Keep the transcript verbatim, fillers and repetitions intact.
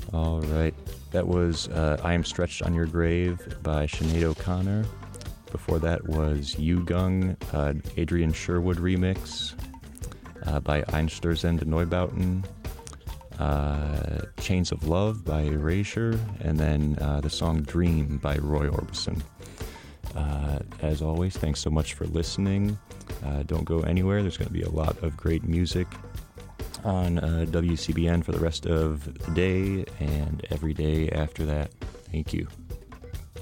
All right. That was uh, I Am Stretched on Your Grave by Sinead O'Connor. Before that was Yugung, uh, Adrian Sherwood remix uh, by Einstürzende Neubauten. Uh, Chains of Love by Erasure. And then uh, the song Dream by Roy Orbison. Uh, as always, thanks so much for listening. Uh, don't go anywhere. There's going to be a lot of great music on uh, W C B N for the rest of the day and every day after that. Thank you.